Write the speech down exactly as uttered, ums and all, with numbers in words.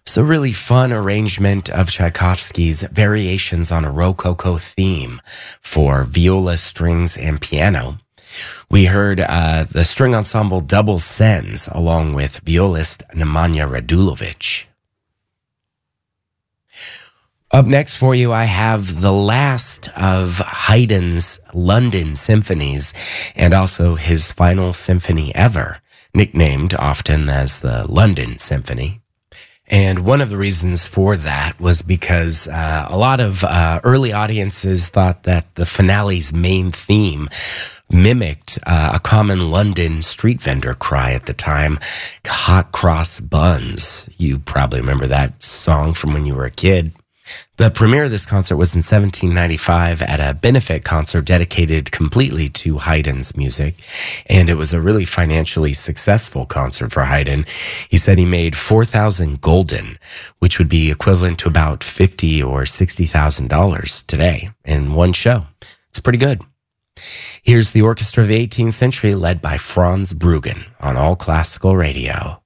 It's a really fun arrangement of Tchaikovsky's Variations on a Rococo theme for viola, strings, and piano. We heard uh, the string ensemble Double Sens along with violist Nemanja Radulovic. Up next for you, I have the last of Haydn's London symphonies and also his final symphony ever, nicknamed often as the London Symphony. And one of the reasons for that was because uh, a lot of uh, early audiences thought that the finale's main theme mimicked uh, a common London street vendor cry at the time, hot cross buns. You probably remember that song from when you were a kid. The premiere of this concert was in seventeen ninety-five at a benefit concert dedicated completely to Haydn's music, and it was a really financially successful concert for Haydn. He said he made four thousand gulden, which would be equivalent to about fifty thousand or sixty thousand dollars today in one show. It's pretty good. Here's the orchestra of the eighteenth century led by Franz Bruggen on All Classical Radio.